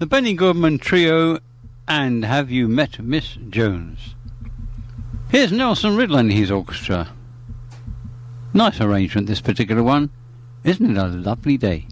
The Benny Goodman Trio and Have You Met Miss Jones? Here's Nelson Riddle and his orchestra. Nice arrangement, this particular one. Isn't it a lovely day?